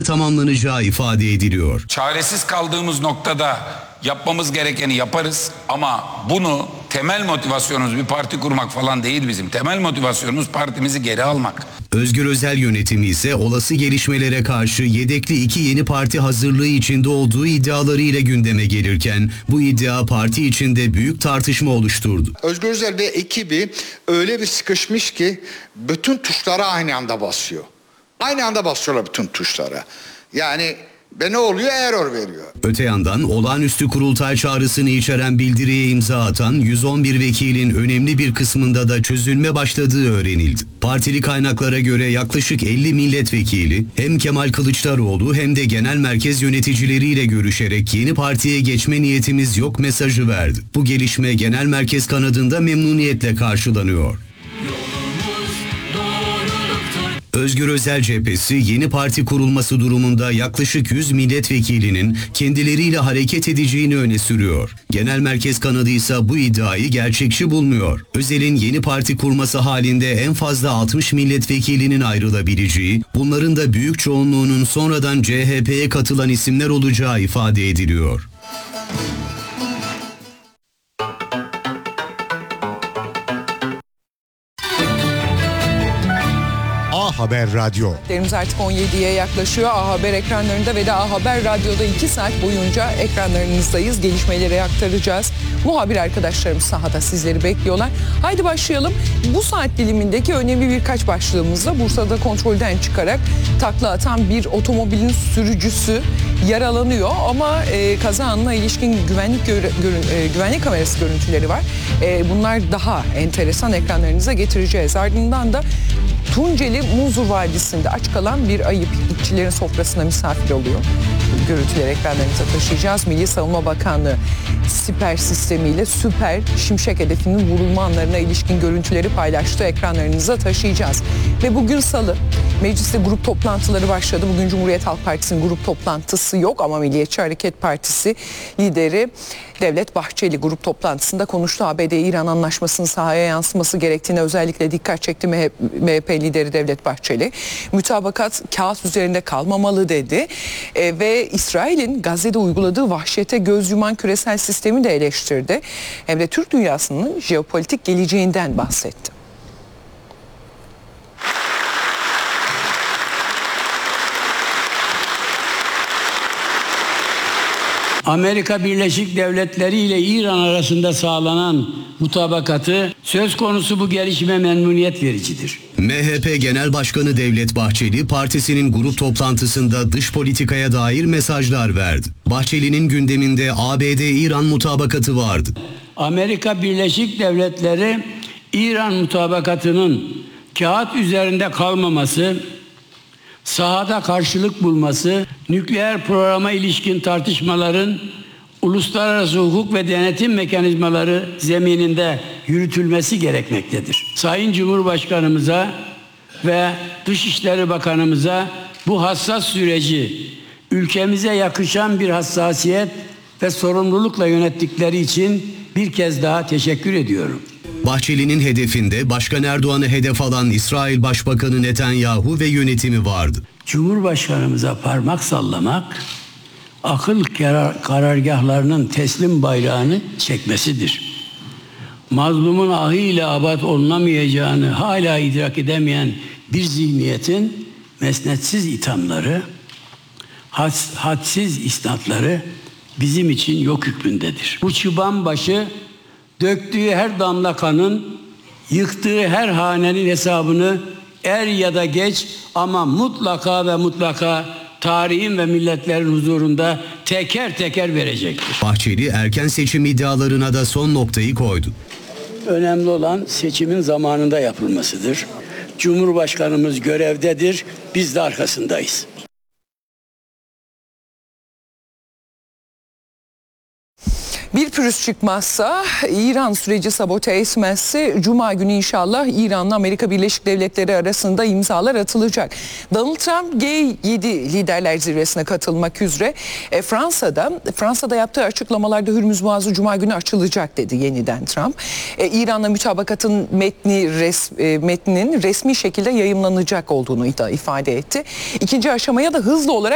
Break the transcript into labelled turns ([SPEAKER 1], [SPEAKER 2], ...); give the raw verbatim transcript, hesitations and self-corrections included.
[SPEAKER 1] tamamlanacağı ifade ediliyor.
[SPEAKER 2] Çaresiz kaldığımız noktada yapmamız gerekeni yaparız ama bunu temel motivasyonumuz bir parti kurmak falan değil bizim. Temel motivasyonumuz partimizi geri almak.
[SPEAKER 1] Özgür Özel yönetimi ise olası gelişmelere karşı yedekli iki yeni parti hazırlığı içinde olduğu iddialarıyla gündeme gelirken bu iddia parti içinde büyük tartışma oluşturdu.
[SPEAKER 3] Özgür Özel ve ekibi öyle bir sıkışmış ki bütün tuşlara aynı anda basıyor. Aynı anda basıyorlar bütün tuşlara. Yani ve ne oluyor? Error veriyor.
[SPEAKER 1] Öte yandan olağanüstü kurultay çağrısını içeren bildiriye imza atan yüz on bir vekilin önemli bir kısmında da çözülme başladığı öğrenildi. Partili kaynaklara göre yaklaşık elli milletvekili hem Kemal Kılıçdaroğlu hem de genel merkez yöneticileriyle görüşerek yeni partiye geçme niyetimiz yok mesajı verdi. Bu gelişme genel merkez kanadında memnuniyetle karşılanıyor. Özgür Özel cephesi yeni parti kurulması durumunda yaklaşık yüz milletvekilinin kendileriyle hareket edeceğini öne sürüyor. Genel merkez kanadı ise bu iddiayı gerçekçi bulmuyor. Özel'in yeni parti kurması halinde en fazla altmış milletvekilinin ayrılabileceği, bunların da büyük çoğunluğunun sonradan C H P'ye katılan isimler olacağı ifade ediliyor.
[SPEAKER 4] A Haber Radyo.
[SPEAKER 5] Derimiz artık on yediye yaklaşıyor. A Haber ekranlarında ve de A Haber Radyo'da iki saat boyunca ekranlarınızdayız. Gelişmeleri aktaracağız. Muhabir arkadaşlarımız sahada sizleri bekliyorlar. Haydi başlayalım. Bu saat dilimindeki önemli birkaç başlığımızla Bursa'da kontrolden çıkarak takla atan bir otomobilin sürücüsü yaralanıyor ama e, kaza anına ilişkin güvenlik görü, görün, e, güvenlik kamerası görüntüleri var. E, bunlar daha enteresan, ekranlarınıza getireceğiz. Ardından da Tunceli Muzur Vadisi'nde aç kalan bir ayı piknikçilerin sofrasına misafir oluyor. Görüntüleri ekranlarınıza taşıyacağız. Milli Savunma Bakanlığı siper sistemiyle süper şimşek hedefinin vurulma anlarına ilişkin görüntüleri paylaştı. Ekranlarınıza taşıyacağız. Ve bugün Salı mecliste grup toplantıları başladı. Bugün Cumhuriyet Halk Partisi'nin grup toplantısı yok ama Milliyetçi Hareket Partisi lideri Devlet Bahçeli grup toplantısında konuştu. A B D-İran anlaşmasının sahaya yansıması gerektiğine özellikle dikkat çekti M H P lideri Devlet Bahçeli. Mütabakat kağıt üzerinde kalmamalı dedi. E, ve İsrail'in Gazze'de uyguladığı vahşete göz yuman küresel sistemi de eleştirdi. Hem de Türk dünyasının jeopolitik geleceğinden bahsetti.
[SPEAKER 6] Amerika Birleşik Devletleri ile İran arasında sağlanan mutabakatı söz konusu bu gelişme memnuniyet vericidir.
[SPEAKER 1] M H P Genel Başkanı Devlet Bahçeli partisinin grup toplantısında dış politikaya dair mesajlar verdi. Bahçeli'nin gündeminde A B D-İran mutabakatı vardı.
[SPEAKER 6] Amerika Birleşik Devletleri İran mutabakatının kağıt üzerinde kalmaması, sahada karşılık bulması, nükleer programa ilişkin tartışmaların uluslararası hukuk ve denetim mekanizmaları zemininde yürütülmesi gerekmektedir. Sayın Cumhurbaşkanımıza ve Dışişleri Bakanımıza bu hassas süreci ülkemize yakışan bir hassasiyet ve sorumlulukla yönettikleri için bir kez daha teşekkür ediyorum.
[SPEAKER 1] Bahçeli'nin hedefinde Başkan Erdoğan'ı hedef alan İsrail Başbakanı Netanyahu ve yönetimi vardı.
[SPEAKER 6] Cumhurbaşkanımıza parmak sallamak, akıl karar, karargahlarının teslim bayrağını çekmesidir. Mazlumun ahıyla abat olunamayacağını hala idrak edemeyen bir zihniyetin mesnetsiz ithamları, had, hadsiz isnatları bizim için yok hükmündedir. Bu çıban başı döktüğü her damla kanın, yıktığı her hanenin hesabını er ya da geç ama mutlaka ve mutlaka tarihin ve milletlerin huzurunda teker teker verecektir.
[SPEAKER 1] Bahçeli erken seçim iddialarına da son noktayı koydu.
[SPEAKER 6] Önemli olan seçimin zamanında yapılmasıdır. Cumhurbaşkanımız görevdedir, biz de arkasındayız.
[SPEAKER 5] Bir pürüz çıkmazsa, İran süreci sabote etmezse Cuma günü inşallah İran'la Amerika Birleşik Devletleri arasında imzalar atılacak. Donald Trump G yedi liderler zirvesine katılmak üzere e, Fransa'da Fransa'da yaptığı açıklamalarda Hürmüz Boğazı Cuma günü açılacak dedi yeniden Trump. E, İran'la mütabakatın metni res, e, metninin resmi şekilde yayımlanacak olduğunu da ifade etti. İkinci aşamaya da hızlı olarak